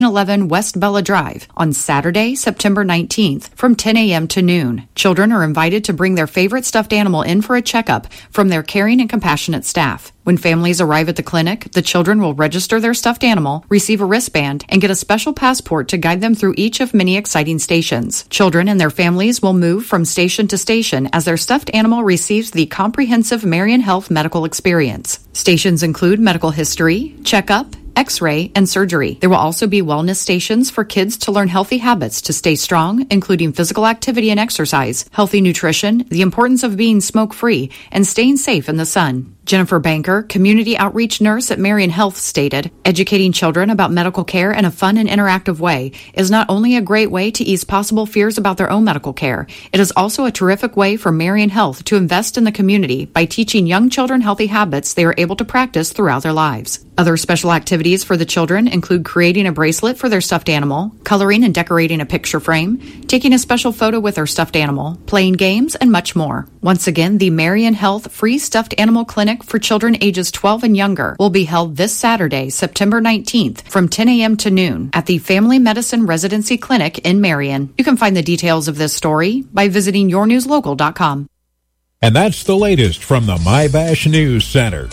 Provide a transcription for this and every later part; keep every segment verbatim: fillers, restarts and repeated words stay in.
eleven West Bella Drive on Saturday, September nineteenth from ten a.m. to noon. Children are invited to bring their favorite stuffed animal in for a checkup from their caring and compassionate staff. When families arrive at the clinic, the children will register their stuffed animal, receive a wristband, and get a special passport to guide them through each of many exciting stations. Children and their families will move from station to station as their stuffed animal receives the comprehensive Marion Health medical experience. Stations include medical history, checkup, X-ray, and surgery. There will also be wellness stations for kids to learn healthy habits to stay strong, including physical activity and exercise, healthy nutrition, the importance of being smoke-free, and staying safe in the sun. Jennifer Banker, community outreach nurse at Marion Health, stated, educating children about medical care in a fun and interactive way is not only a great way to ease possible fears about their own medical care, it is also a terrific way for Marion Health to invest in the community by teaching young children healthy habits they are able to practice throughout their lives. Other special activities for the children include creating a bracelet for their stuffed animal, coloring and decorating a picture frame, taking a special photo with their stuffed animal, playing games, and much more. Once again, the Marion Health Free Stuffed Animal Clinic for children ages twelve and younger will be held this Saturday, September nineteenth from ten a.m. to noon at the Family Medicine Residency Clinic in Marion. You can find the details of this story by visiting your news local dot com. And that's the latest from the MyBash News Center.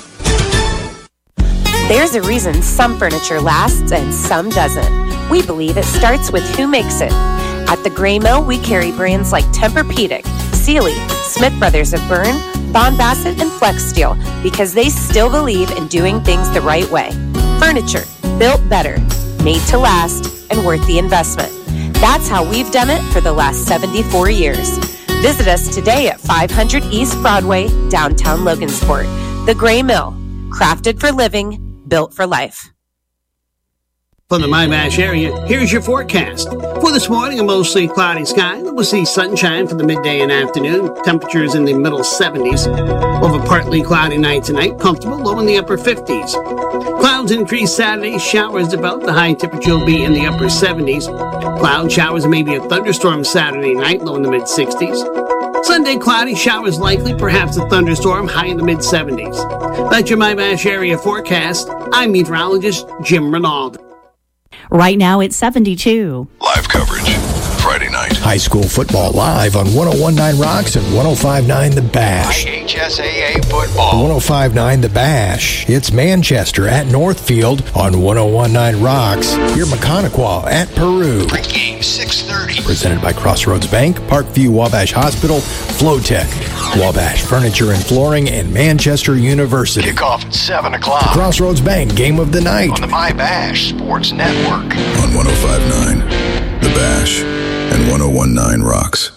There's a reason some furniture lasts and some doesn't. We believe it starts with who makes it. At the Gray Mill, we carry brands like Tempur-Pedic, Sealy, Smith Brothers of Bern, Bond Bassett, and Flex Steel because they still believe in doing things the right way. Furniture built better, made to last, and worth the investment. That's how we've done it for the last seventy-four years. Visit us today at five hundred East Broadway, downtown Logansport. The Gray Mill, crafted for living, built for life. From the MyBash area, here's your forecast. For this morning, a mostly cloudy sky. We'll see sunshine for the midday and afternoon. Temperatures in the middle seventies. We'll have a partly cloudy night tonight. Comfortable, low in the upper fifties. Clouds increase Saturday. Showers develop. The high temperature will be in the upper seventies. Cloud showers and maybe a thunderstorm Saturday night, low in the mid-sixties. Sunday, cloudy, showers likely, perhaps a thunderstorm, high in the mid-seventies. That's your MyBash area forecast. I'm meteorologist Jim Renaud. Right now it's seventy-two. Live coverage, Friday night. High school football live on one oh one point nine Rocks and one oh five point nine The Bash. I H S A A football. one oh five point nine The Bash. It's Manchester at Northfield on one oh one point nine Rocks. Hear Mechaniqua at Peru. Pregame six thirty. Presented by Crossroads Bank, Parkview Wabash Hospital, Flowtech, Wabash Furniture and Flooring, and Manchester University. Kickoff at seven o'clock. Crossroads Bank Game of the Night. On the MyBash Sports Network. On one oh five point nine The Bash and one oh one point nine Rocks.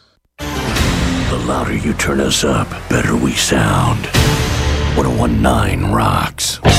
The louder you turn us up, better we sound. one oh one point nine Rocks.